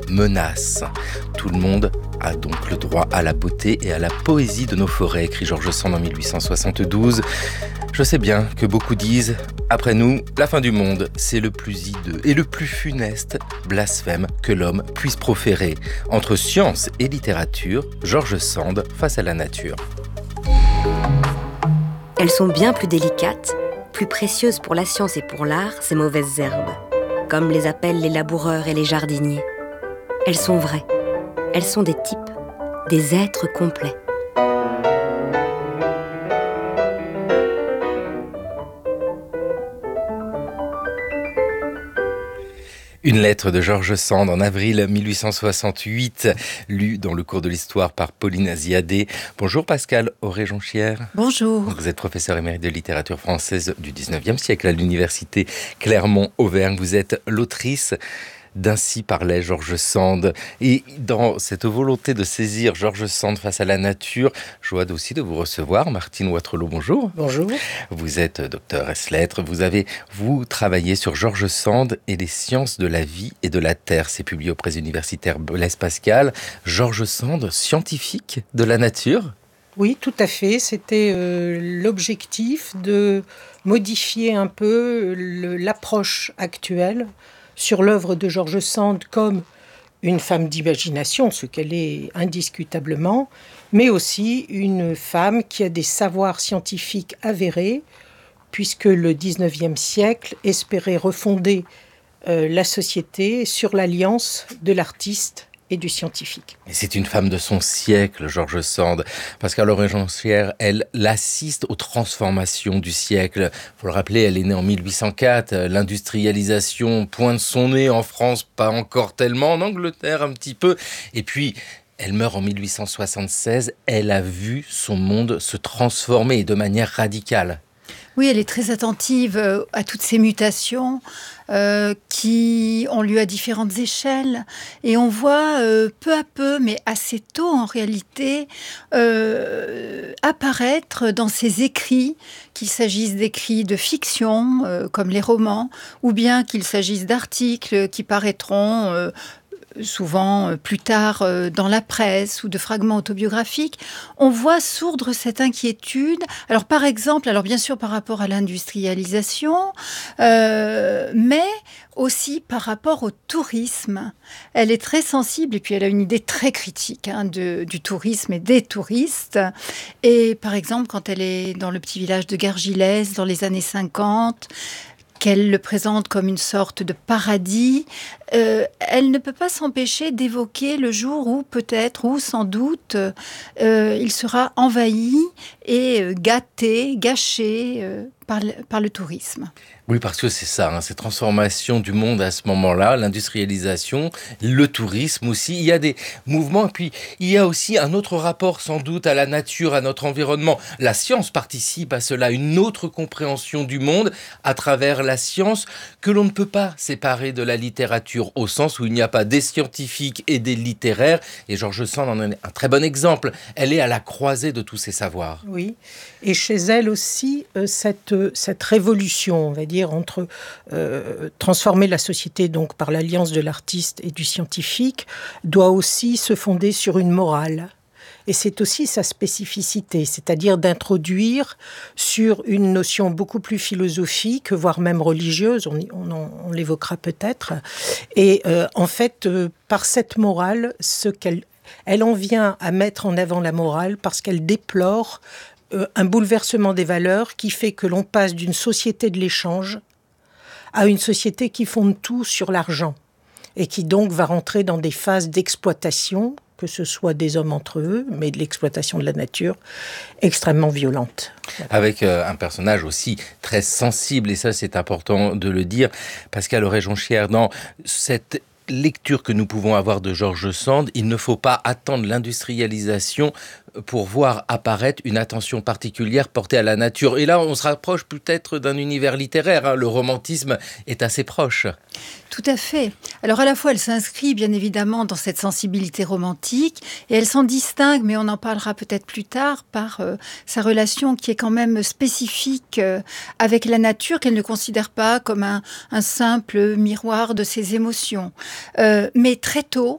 menace. Tout le monde a donc le droit à la beauté et à la poésie de nos forêts, écrit George Sand en 1872. Je sais bien que beaucoup disent, après nous, la fin du monde, c'est le plus hideux et le plus funeste blasphème que l'homme puisse proférer. Entre science et littérature, George Sand face à la nature. Elles sont bien plus délicates, plus précieuses pour la science et pour l'art, ces mauvaises herbes, comme les appellent les laboureurs et les jardiniers. Elles sont vraies, elles sont des types, des êtres complets. Une lettre de George Sand en avril 1868, lue dans le cours de l'histoire par Pauline Aziadé. Bonjour Pascale Auré-Jonchière. Bonjour. Vous êtes professeur émérite de littérature française du 19e siècle à l'université Clermont-Auvergne. Vous êtes l'autrice d'Ainsi parlait George Sand. Et dans cette volonté de saisir George Sand face à la nature, joie aussi de vous recevoir. Martine Waterloo, bonjour. Bonjour. Vous êtes docteur ès-lettres. Vous travaillez sur George Sand et les sciences de la vie et de la terre. C'est publié aux presses universitaires Blaise Pascal. George Sand, scientifique de la nature ? Oui, tout à fait. C'était l'objectif de modifier un peu l'approche actuelle sur l'œuvre de George Sand comme une femme d'imagination, ce qu'elle est indiscutablement, mais aussi une femme qui a des savoirs scientifiques avérés, puisque le 19e siècle espérait refonder la société sur l'alliance de l'artiste et du scientifique. Et c'est une femme de son siècle, George Sand. Pascale Auré-Jonchière, elle assiste aux transformations du siècle. Faut le rappeler, elle est née en 1804. L'industrialisation pointe son nez en France, pas encore tellement. En Angleterre, un petit peu. Et puis, elle meurt en 1876. Elle a vu son monde se transformer de manière radicale. Oui, elle est très attentive à toutes ces mutations qui ont lieu à différentes échelles. Et on voit peu à peu, mais assez tôt en réalité, apparaître dans ses écrits, qu'il s'agisse d'écrits de fiction, comme les romans, ou bien qu'il s'agisse d'articles qui paraîtront souvent plus tard dans la presse ou de fragments autobiographiques, on voit sourdre cette inquiétude. Alors par exemple, bien sûr par rapport à l'industrialisation, mais aussi par rapport au tourisme. Elle est très sensible et puis elle a une idée très critique du tourisme et des touristes. Et par exemple, quand elle est dans le petit village de Gargilès dans les années 50, qu'elle le présente comme une sorte de paradis, elle ne peut pas s'empêcher d'évoquer le jour où peut-être, ou sans doute, il sera envahi et gâché par le tourisme. Oui, parce que c'est ça, ces transformations du monde à ce moment-là, l'industrialisation, le tourisme aussi. Il y a des mouvements et puis il y a aussi un autre rapport sans doute à la nature, à notre environnement. La science participe à cela, une autre compréhension du monde à travers la science que l'on ne peut pas séparer de la littérature au sens où il n'y a pas des scientifiques et des littéraires. Et George Sand en est un très bon exemple. Elle est à la croisée de tous ces savoirs. Oui, et chez elle aussi, cette révolution, on va dire, entre transformer la société donc par l'alliance de l'artiste et du scientifique, doit aussi se fonder sur une morale. Et c'est aussi sa spécificité, c'est-à-dire d'introduire sur une notion beaucoup plus philosophique, voire même religieuse, on l'évoquera peut-être. Et en fait, par cette morale, elle en vient à mettre en avant la morale parce qu'elle déplore un bouleversement des valeurs qui fait que l'on passe d'une société de l'échange à une société qui fonde tout sur l'argent et qui donc va rentrer dans des phases d'exploitation, que ce soit des hommes entre eux, mais de l'exploitation de la nature, extrêmement violente. Avec un personnage aussi très sensible, et ça c'est important de le dire, Pascale Auré-Jonchière, dans cette lecture que nous pouvons avoir de George Sand, il ne faut pas attendre l'industrialisation pour voir apparaître une attention particulière portée à la nature. Et là, on se rapproche peut-être d'un univers littéraire. Le romantisme est assez proche. Tout à fait. Alors à la fois, elle s'inscrit bien évidemment dans cette sensibilité romantique et elle s'en distingue, mais on en parlera peut-être plus tard, par sa relation qui est quand même spécifique avec la nature, qu'elle ne considère pas comme un simple miroir de ses émotions. Mais très tôt,